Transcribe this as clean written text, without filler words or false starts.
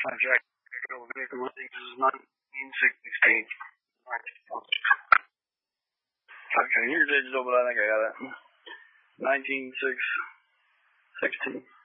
Jack, vehicle, I think this is 1916. Okay, here's digital, but I think I got it. 19616.